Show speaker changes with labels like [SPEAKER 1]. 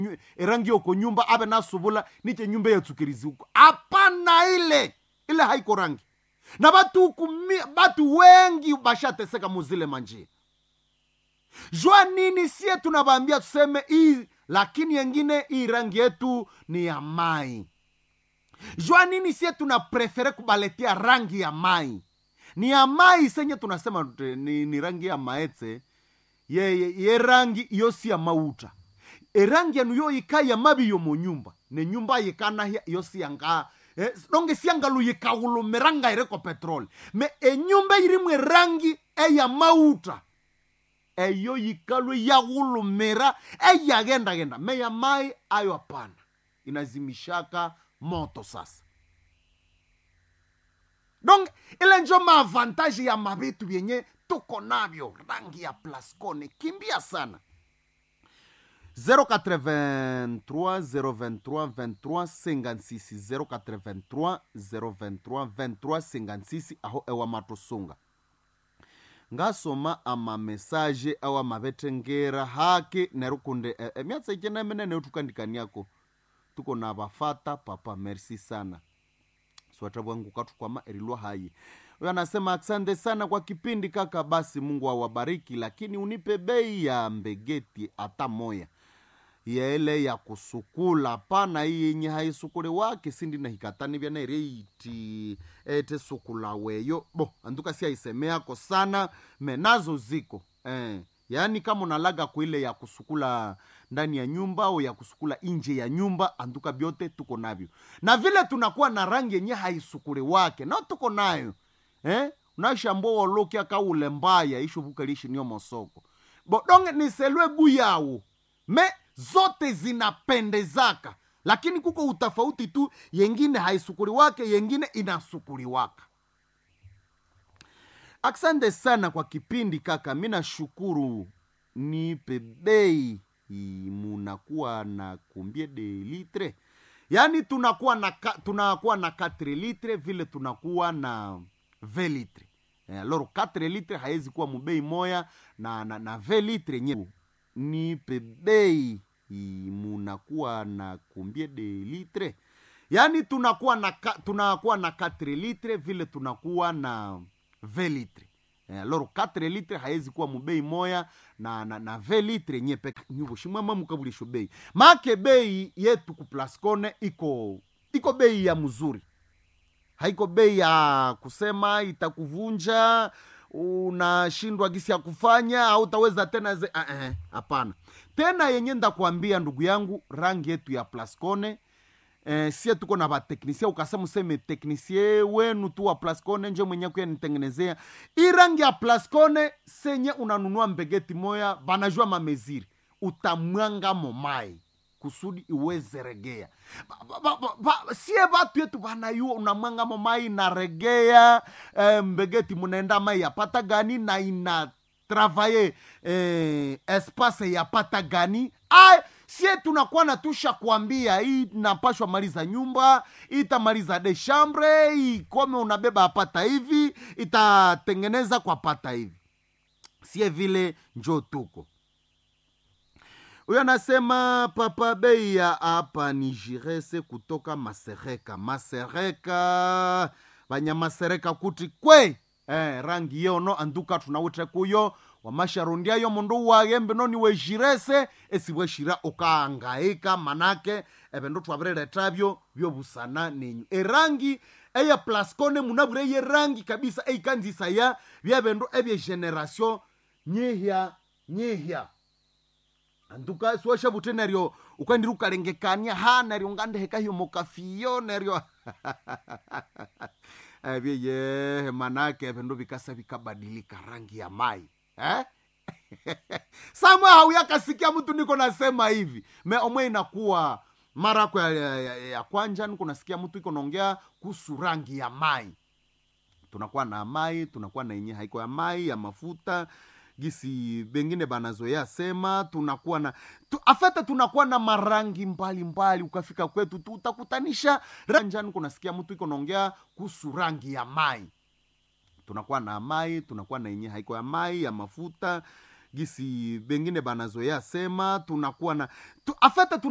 [SPEAKER 1] rangi yoko nyumba abe nasubula niche nyumba yatsukirizi huko. Hapana, ile haiko rangi. Na batu wengi bashateseka muzile manjia. Jua nini sie tunabambia tuseme hii, lakini yengine hii rangi yetu ni ya mai. Jua nini sie tunaprefere kubaletia rangi ya mai. Ni ya mai senye tunasema ni rangi ya maetse. Ye rangi yosi ya mauta. Rangi ya nuyo ika ya mabi yomo nyumba. Ne nyumba yikana yosi yanga. Nonge siangalu yikawulu meranga ireko petroli. Me nyumba irimwe rangi ya mauta. Eyo yikalu ya gulu mera ya genda. Me ya mai ayo apana. Inazimishaka moto sasa. Donc ile njo maavantaji ya mabitu vyenye tuko navyo. Rangi ya Plascone kimbia sana. 083 023 23 56 083 023 23 56 aho ewa matosunga. Ngasoma ama message awa mabetengera hake nerukunde miatsa ikena menene utukandikaniako. Tuko na bafata papa, merci sana. Swata wangu katu kwa maerilwa hayi. Uyo anasema asante sana kwa kipindi kaka, basi Mungu awabariki, lakini unipe bei ya mbegeti ata moya. Ya ele ya kusukula pana hii yenye haisukule wake sindi na hikatani vya na ireiti ete sukula weyo. Anduka siya isemea ko sana menazo ziko. Yani kama unalaga kuile ya kusukula ndani ya nyumba au ya kusukula nje ya nyumba, anduka biote tuko navyo. Na vile tunakuwa na rangi yenye haisukule wake na tuko nayo. Unashambo wolokia ka ule mbaya isho bukalishi niyo mosoko. Donge niselwe buyao. Me zote zinapendezaka. Lakini kuko utafauti tu, yengine haisukuli wake, yengine inasukuli waka. Asante sana kwa kipindi kaka, mina shukuru. Nipe bei munakuwa na combien de litre. Yani tunakuwa na 4 litre, vile tunakuwa na 20 litre. Loro 4 litre haezi kuwa mubei moya na 20 litre nye. Nipe bei munakuwa na combien de litre. Yani tunakuwa na 4 litre, vile tunakuwa na 20 litre. Loro 4 litre haezi kuwa mubei moya na 20 litre nye peka. Nyubo shimama mukabulisho bei. Make bei yetu ku Plascone iko bei ya mzuri. Haiko bei ya kusema itakuvunja, unashindwa gisi ya kufanya, au utaweza tena hapana. Tena yenye nda kuambia ndugu yangu, rangi yetu ya Plascone, siya tuko na bateknisie, ukasema useme teknisie wenu tu wa Plascone nje mwenye kuya nitengenezea. Hii rangi ya Plascone senye unanunua mbegeti moya, banajua mameziri, utamwanga momai kusudi iweze regea. Siye batu yetu banayua unamwanga momai na regea, mbegeti munaenda mai ya pata gani na ina travaye espace ya pata gani. Siye tunakuwa natusha kuambia hii napashwa maliza nyumba, itamaliza de chambre, ikome unabeba apata hivi, itatengeneza kwa pata hivi. Siye vile njo tuko. Uyo anasema papa bei ya hapa ni Jirese kutoka Masereka. Banya Masereka kuti kwe. Rangi yono anduka tunawutre kuyo. Wamasharundia yo mundu wagembe no niwe Jirese. Esiwe shira ukaangaika manake. Ndo tuwabrele tabyo vyo busana ninyu. Rangi ya Plascone munabure ye rangi kabisa. Kanzisa ya vyabendo ebye generation nyehia. Anduka suwasha bute neryo ukandiruka lengekania neryo ngande heka hiyo mokafiyo neryo. Ye manake vendo vikasa vikabadilika rangi ya mai. Samwa hauyakasikia mtu niko nasema hivi. Me omwe inakuwa mara kwa ya kwanja niko nasikia mtu iko naongea kuhusu rangi ya mai. Tunakuwa na mai, tunakuwa na yenye haiko ya mai, ya mafuta. Gisi bengine banazoea sema tunakuwa na afeta tunakuwa na marangi mbali ukafika kwetu tu utakutanisha ranjani kunasikia mtu iko naongea kuhusu rangi ya mai. Tunakuwa na mai, tunakuwa na yenye haiko ya mai, ya mafuta. Gisi bengine banazoea sema tunakuwa na afeta